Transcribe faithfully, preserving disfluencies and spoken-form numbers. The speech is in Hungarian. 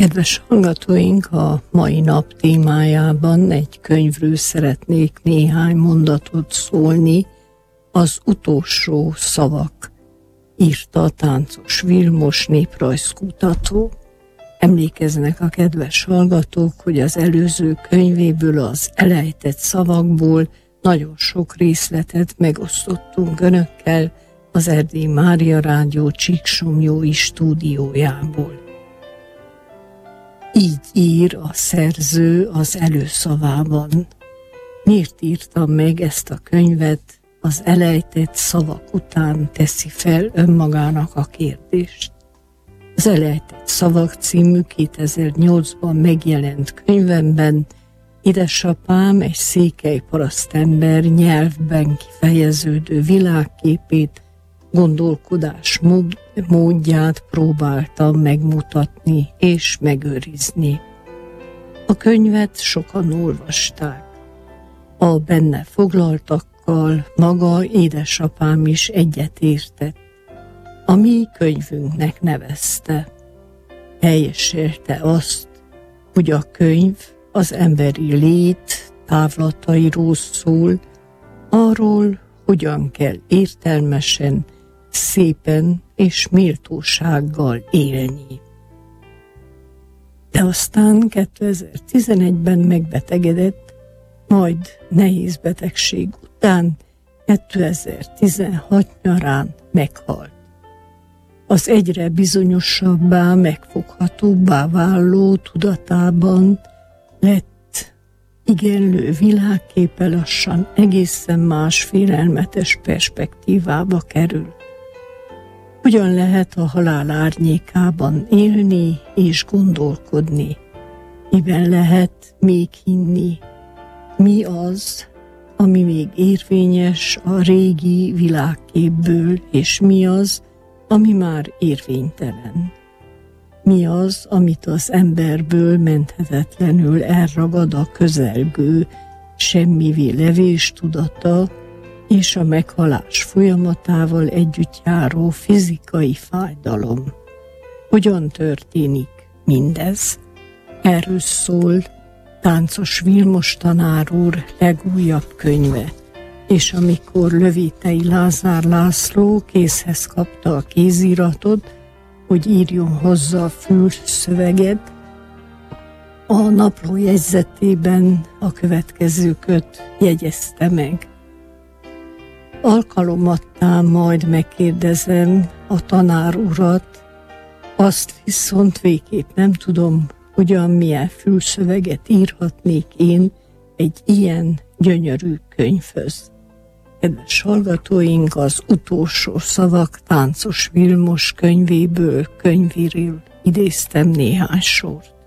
Kedves hallgatóink, a mai nap témájában egy könyvről szeretnék néhány mondatot szólni. Az utolsó szavak, írta Táncos Vilmos néprajzkutató. Emlékeznek a kedves hallgatók, hogy az előző könyvéből, az elejtett szavakból nagyon sok részletet megosztottunk önökkel az Erdélyi Mária Rádió Csíksomlyói stúdiójából. Így ír a szerző az előszavában. Miért írtam meg ezt a könyvet? Az elejtett szavak után teszi fel önmagának a kérdést. Az elejtett szavak című kétezer-nyolcban megjelent könyvemben édesapám egy székely parasztember nyelvben kifejeződő világképét, gondolkodás módját próbáltam megmutatni és megőrizni. A könyvet sokan olvasták. A benne foglaltakkal maga édesapám is egyetértett. A mi könyvünknek nevezte. Helyeselte azt, hogy a könyv az emberi lét távlatairól szól, arról, hogyan kell értelmesen, szépen és méltósággal élni. De aztán kétezer-tizenegyben megbetegedett, majd nehéz betegség után kétezer-tizenhat nyarán meghalt. Az egyre bizonyosabbá, megfoghatóbbá váló tudatában lett igenlő világképe lassan egészen más félelmetes perspektívába kerül. Hogyan lehet a halál árnyékában élni és gondolkodni? Miben lehet még hinni? Mi az, ami még érvényes a régi világképből, és mi az, ami már érvénytelen? Mi az, amit az emberből menthetetlenül elragad a közelgő, semmivé levés tudata, és a meghalás folyamatával együtt járó fizikai fájdalom? Hogyan történik mindez? Erről szól Táncos Vilmos tanár úr legújabb könyve. És amikor Lövétei Lázár László kézhez kapta a kéziratot, hogy írjon hozzá a fülszöveget, a naplójegyzetében a következőket jegyezte meg. Alkalomattán majd megkérdezem a tanár urat, azt viszont végképp nem tudom, hogyan milyen fülszöveget írhatnék én egy ilyen gyönyörű könyvhöz. Kedves hallgatóink, az utolsó szavak Táncos Vilmos könyvéből, könyvéről idéztem néhány sort.